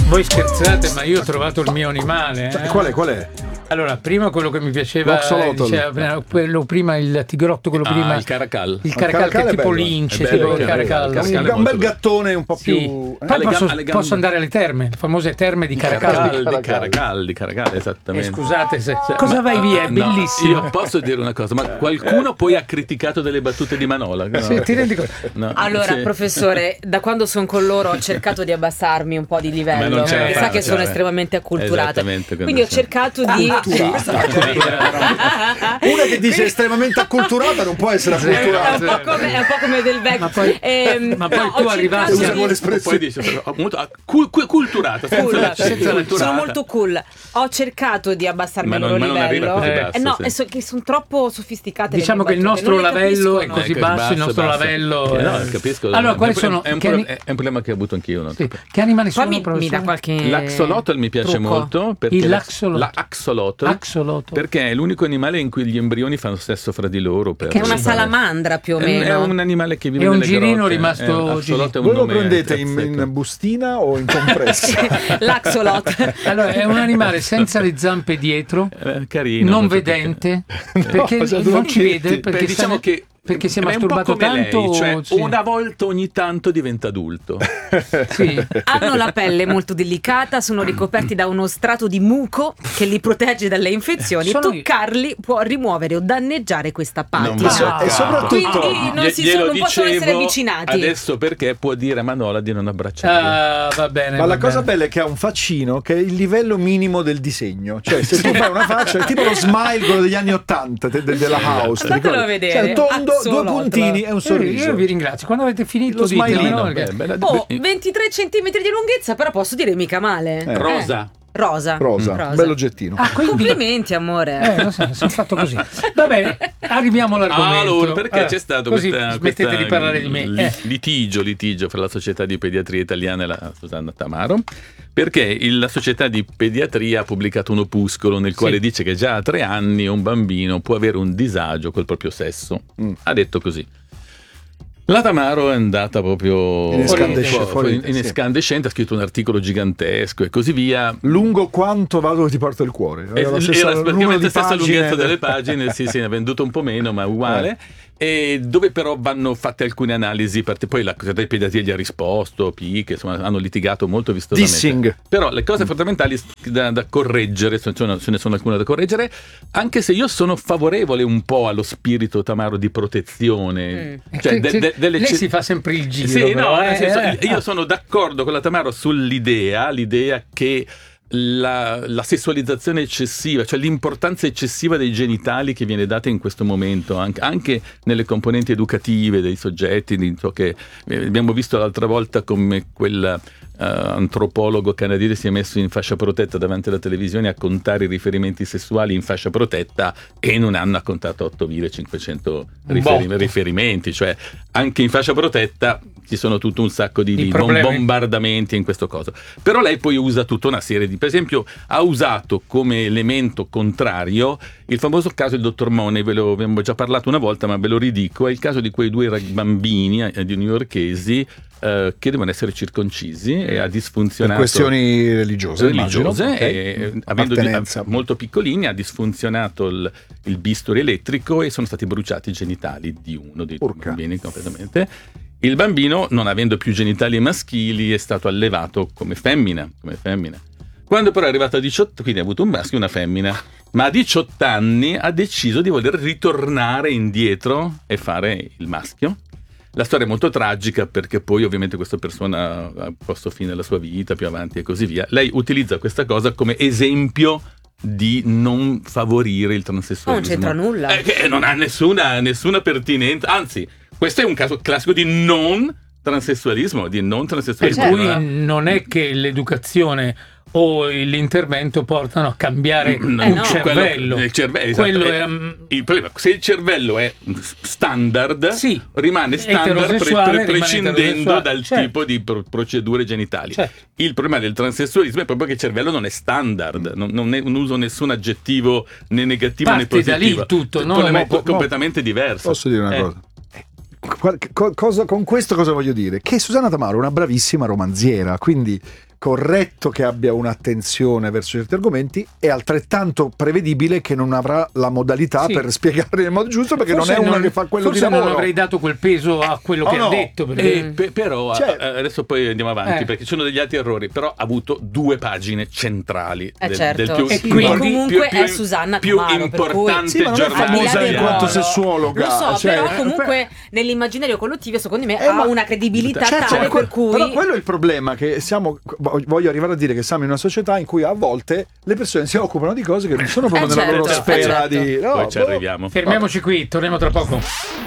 Voi scherzate, ma io ho trovato il mio animale. Qual è? Allora, prima quello che mi piaceva, quello prima il tigrotto, quello prima il caracal. Il caracal che è tipo lince, tipo il caracal. Un bel gattone un po' più. Poi posso andare alle terme, le famose terme di Caracal. Di Caracal, esattamente. Scusate se cosa vai via, è bellissimo. Io posso dire una cosa, ma qualcuno poi ha criticato delle battute di Manola? No? Sì, ti rendi conto? No, allora, professore, da quando sono con loro ho cercato di abbassarmi un po' di livello. Mi sa che sono estremamente acculturata. Quindi ho cercato di Una che dice estremamente acculturata non può essere acculturata. È un po' come del vecchio. Ma poi tu arrivassi poi dice culturata, sono molto cool. Ho cercato di abbassarmi il loro livello. Che sono troppo sofisticate. Diciamo che il nostro lavello è così basso, il nostro lavello. No, capisco. Allora, quali sono? È un problema che ho avuto anch'io. No? Sì. Che animali sono? Mi dà qualche l'axolotl mi piace molto perché l'axolotl perché è l'unico animale in cui gli embrioni fanno sesso fra di loro. Che è una salamandra più o meno. È un animale che vive nelle grotte. È un girino rimasto. Voi lo prendete in bustina o in compressa? L'axolotl. Allora, è un animale senza le zampe dietro, carino, non vedente, perché non ci vede, perché diciamo che perché si è masturbato tanto, lei, cioè una volta ogni tanto diventa adulto. Sì. Hanno la pelle molto delicata, sono ricoperti da uno strato di muco che li protegge dalle infezioni. Toccarli può rimuovere o danneggiare questa patina. E soprattutto non possono essere avvicinati. Adesso perché può dire a Manola di non abbracciarli. Va bene. Ma la cosa bella è che ha un faccino che è il livello minimo del disegno. Cioè, se tu fai una faccia, è tipo lo smile, quello degli anni '80 della House. Fatelo vedere. Cioè, tondo, due puntini e un sorriso. Io vi ringrazio. Quando avete finito lo smilino. 23 centimetri di lunghezza, però posso dire mica male. Rosa. Bello oggettino. Complimenti, amore. Lo so, sono fatto così. Va bene, arriviamo all'argomento. Allora, perché c'è stato così smettete di parlare di me. Litigio fra la Società di Pediatria Italiana e la Susanna Tamaro, perché la Società di Pediatria ha pubblicato un opuscolo nel quale dice che già a 3 anni un bambino può avere un disagio col proprio sesso. Ha detto così. La Tamaro è andata proprio in escandescente, ha scritto un articolo gigantesco e così via. Lungo quanto va dove ti porta il cuore. Era praticamente la stessa lunghezza delle pagine, sì, ne ha venduto un po' meno, ma uguale. E dove però vanno fatte alcune analisi, poi la Società di Pediatria gli ha risposto, che insomma hanno litigato molto vistosamente. Dissing. Però le cose fondamentali da correggere, ce ne sono alcune da correggere, anche se io sono favorevole un po' allo spirito Tamaro di protezione. Cioè, lei si fa sempre il giro. Sì, però, io sono d'accordo con la Tamaro sull'idea che la sessualizzazione eccessiva, cioè l'importanza eccessiva dei genitali che viene data in questo momento anche nelle componenti educative dei soggetti, che abbiamo visto l'altra volta come quel antropologo canadese si è messo in fascia protetta davanti alla televisione a contare i riferimenti sessuali in fascia protetta e in un anno ha contato 8.500 riferimenti, cioè anche in fascia protetta ci sono tutto un sacco di bombardamenti in questo coso. Però lei poi usa tutta una serie per esempio ha usato come elemento contrario il famoso caso del dottor Money, ve lo abbiamo già parlato una volta ma ve lo ridico, è il caso di quei 2 bambini di newyorkesi che devono essere circoncisi e ha disfunzionato per questioni religiose e avendo molto piccolini ha disfunzionato il bisturi elettrico e sono stati bruciati i genitali di uno dei 2 bambini completamente. Il bambino, non avendo più genitali maschili, è stato allevato come femmina. Quando però è arrivato a 18, quindi ha avuto un maschio e una femmina, ma a 18 anni ha deciso di voler ritornare indietro e fare il maschio. La storia è molto tragica perché poi ovviamente questa persona ha posto fine alla sua vita più avanti e così via. Lei utilizza questa cosa come esempio di non favorire il transessualismo. Non c'entra nulla. Che non ha nessuna pertinenza, anzi questo è un caso classico di non transessualismo. Per cui non è che l'educazione o l'intervento portano a cambiare il cervello. Il problema, se il cervello è standard, rimane standard prescindendo dal tipo di procedure genitali. Il problema del transessualismo è proprio che il cervello non è standard, non uso nessun aggettivo né negativo né positivo. Da lì tutto, il problema è completamente diverso. Posso dire una cosa? Con questo cosa voglio dire? Che Susanna Tamaro è una bravissima romanziera, quindi corretto che abbia un'attenzione verso certi argomenti, è altrettanto prevedibile che non avrà la modalità per spiegare nel modo giusto, perché forse non è una che fa quello di lavoro. lavoro. Non avrei dato quel peso a quello che ha detto. Però adesso poi andiamo avanti, perché ci sono degli altri errori, però ha avuto 2 pagine centrali del più, e comunque è Susanna più Tamaro, importante giornale famosa in quanto sessuologa. Lo so, però comunque nell'immaginario collettivo secondo me ha una credibilità tale per cui... Però quello è il problema, che voglio arrivare a dire che siamo in una società in cui a volte le persone si occupano di cose che non sono proprio nella loro sfera di... Poi ci arriviamo. Fermiamoci qui, torniamo tra poco.